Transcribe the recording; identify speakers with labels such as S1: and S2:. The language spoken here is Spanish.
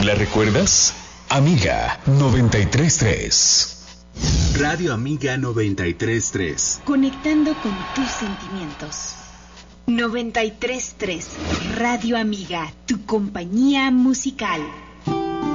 S1: ¿La recuerdas? Amiga 933.
S2: Radio Amiga 933.
S3: Conectando con tus sentimientos. 933 Radio Amiga, tu compañía musical.